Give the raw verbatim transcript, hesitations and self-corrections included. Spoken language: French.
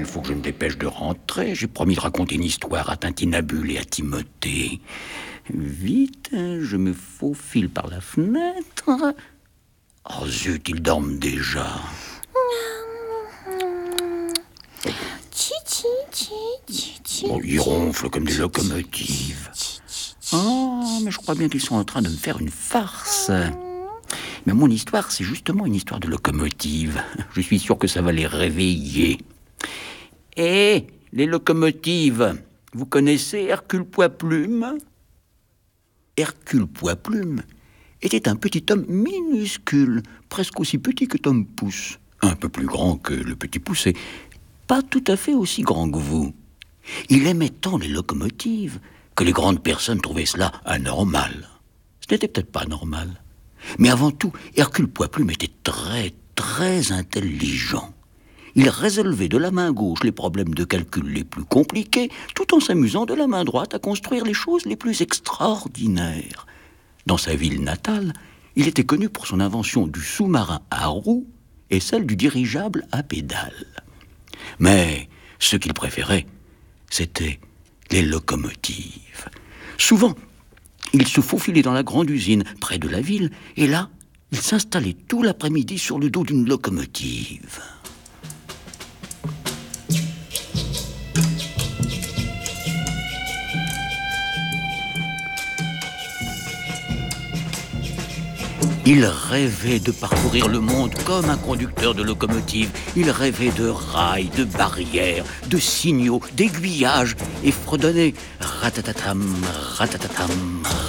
faut que je me dépêche de rentrer. J'ai promis de raconter une histoire à Tintinabule et à Timothée. Vite, je me faufile par la fenêtre. Oh zut, ils dorment déjà. Bon, ils ronflent comme des locomotives. Oh, mais je crois bien qu'ils sont en train de me faire une farce. Mais mon histoire, c'est justement une histoire de locomotive. Je suis sûr que ça va les réveiller. Eh, les locomotives, vous connaissez Hercule Poids-Plume ? Hercule Poids-Plume était un petit homme minuscule, presque aussi petit que Tom Pouce. Un peu plus grand que le petit Poucet, pas tout à fait aussi grand que vous. Il aimait tant les locomotives que les grandes personnes trouvaient cela anormal. Ce n'était peut-être pas normal. Mais avant tout, Hercule Poids-Plume était très, très intelligent. Il résolvait de la main gauche les problèmes de calcul les plus compliqués, tout en s'amusant de la main droite à construire les choses les plus extraordinaires. Dans sa ville natale, il était connu pour son invention du sous-marin à roues et celle du dirigeable à pédales. Mais ce qu'il préférait, c'était les locomotives. Souvent, il se faufilait dans la grande usine près de la ville, et là, il s'installait tout l'après-midi sur le dos d'une locomotive. Il rêvait de parcourir le monde comme un conducteur de locomotive. Il rêvait de rails, de barrières, de signaux, d'aiguillages et fredonnait ratatatam, ratatatam,